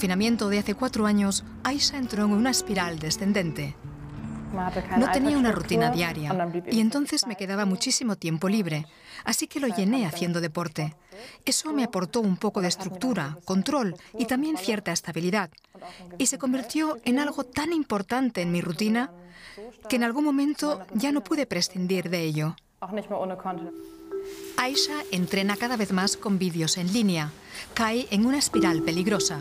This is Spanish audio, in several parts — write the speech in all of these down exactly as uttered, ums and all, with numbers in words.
confinamiento de hace cuatro años, Aisha entró en una espiral descendente. No tenía una rutina diaria y entonces me quedaba muchísimo tiempo libre, así que lo llené haciendo deporte. Eso me aportó un poco de estructura, control y también cierta estabilidad. Y se convirtió en algo tan importante en mi rutina que en algún momento ya no pude prescindir de ello. Aisha entrena cada vez más con vídeos en línea. Cae en una espiral peligrosa.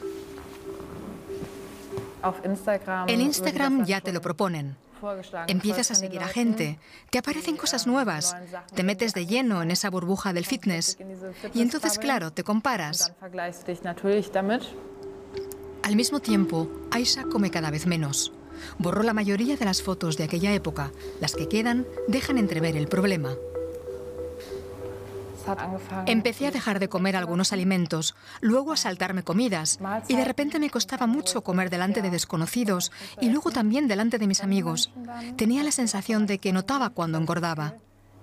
En Instagram ya te lo proponen. Empiezas a seguir a gente, te aparecen cosas nuevas, te metes de lleno en esa burbuja del fitness y entonces, claro, te comparas. Al mismo tiempo, Aisha come cada vez menos. Borró la mayoría de las fotos de aquella época. Las que quedan dejan entrever el problema. Empecé a dejar de comer algunos alimentos, luego a saltarme comidas, y de repente me costaba mucho comer delante de desconocidos y luego también delante de mis amigos. Tenía la sensación de que notaba cuando engordaba.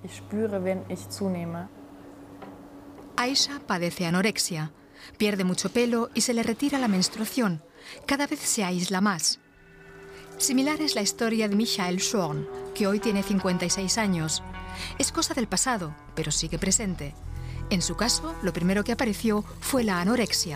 Aisha padece anorexia, pierde mucho pelo y se le retira la menstruación. Cada vez se aísla más. Similar es la historia de Michael Schorn, que hoy tiene cincuenta y seis años. Es cosa del pasado, pero sigue presente. En su caso, lo primero que apareció fue la anorexia.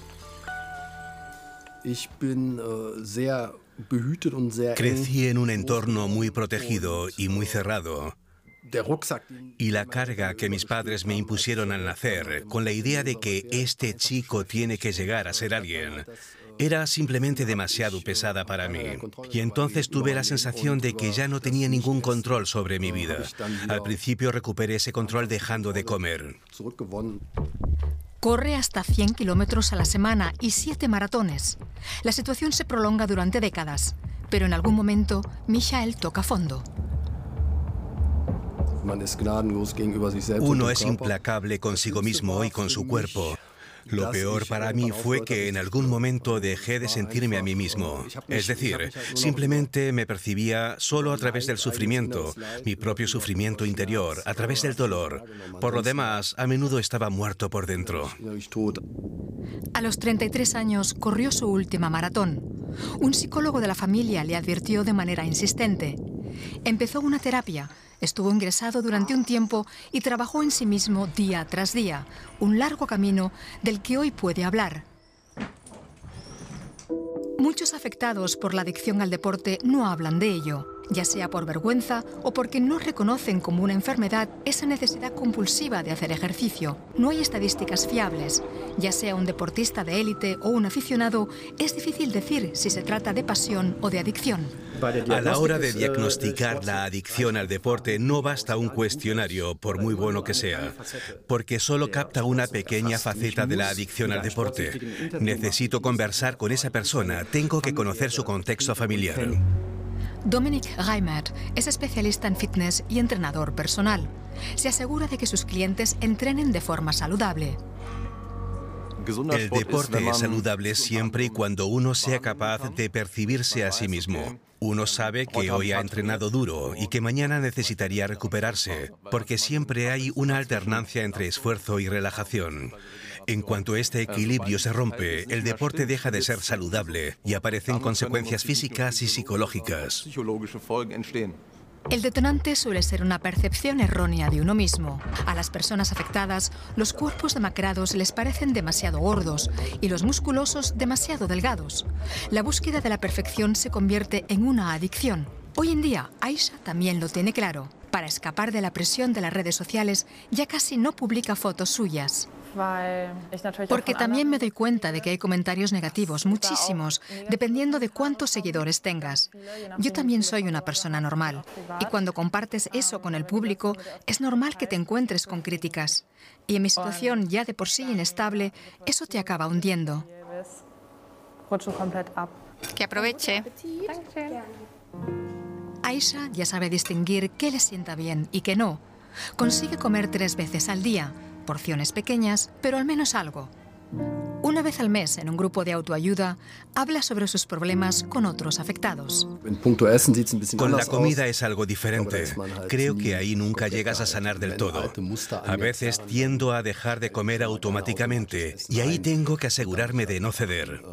Crecí en un entorno muy protegido y muy cerrado. Y la carga que mis padres me impusieron al nacer, con la idea de que este chico tiene que llegar a ser alguien, era simplemente demasiado pesada para mí. Y entonces tuve la sensación de que ya no tenía ningún control sobre mi vida. Al principio recuperé ese control dejando de comer. Corre hasta cien kilómetros a la semana y siete maratones. La situación se prolonga durante décadas, pero en algún momento Michael toca fondo. Uno es implacable consigo mismo y con su cuerpo. Lo peor para mí fue que en algún momento dejé de sentirme a mí mismo. Es decir, simplemente me percibía solo a través del sufrimiento, mi propio sufrimiento interior, a través del dolor. Por lo demás, a menudo estaba muerto por dentro. A los treinta y tres años corrió su última maratón. Un psicólogo de la familia le advirtió de manera insistente. Empezó una terapia. Estuvo ingresado durante un tiempo y trabajó en sí mismo día tras día, un largo camino del que hoy puede hablar. Muchos afectados por la adicción al deporte no hablan de ello, ya sea por vergüenza o porque no reconocen como una enfermedad esa necesidad compulsiva de hacer ejercicio. No hay estadísticas fiables. Ya sea un deportista de élite o un aficionado, es difícil decir si se trata de pasión o de adicción. A la hora de diagnosticar la adicción al deporte no basta un cuestionario, por muy bueno que sea, porque solo capta una pequeña faceta de la adicción al deporte. Necesito conversar con esa persona, tengo que conocer su contexto familiar. Dominik Reimert es especialista en fitness y entrenador personal. Se asegura de que sus clientes entrenen de forma saludable. El deporte es saludable siempre y cuando uno sea capaz de percibirse a sí mismo. Uno sabe que hoy ha entrenado duro y que mañana necesitaría recuperarse, porque siempre hay una alternancia entre esfuerzo y relajación. En cuanto este equilibrio se rompe, el deporte deja de ser saludable y aparecen consecuencias físicas y psicológicas. El detonante suele ser una percepción errónea de uno mismo. A las personas afectadas, los cuerpos demacrados les parecen demasiado gordos y los musculosos demasiado delgados. La búsqueda de la perfección se convierte en una adicción. Hoy en día, Aisha también lo tiene claro. Para escapar de la presión de las redes sociales, ya casi no publica fotos suyas. Porque también me doy cuenta de que hay comentarios negativos, muchísimos, dependiendo de cuántos seguidores tengas. Yo también soy una persona normal, y cuando compartes eso con el público, es normal que te encuentres con críticas. Y en mi situación ya de por sí inestable, eso te acaba hundiendo. Que aproveche. Aisha ya sabe distinguir qué le sienta bien y qué no. Consigue comer tres veces al día, porciones pequeñas, pero al menos algo. Una vez al mes, en un grupo de autoayuda, habla sobre sus problemas con otros afectados. Con la comida es algo diferente. Creo que ahí nunca llegas a sanar del todo. A veces tiendo a dejar de comer automáticamente y ahí tengo que asegurarme de no ceder.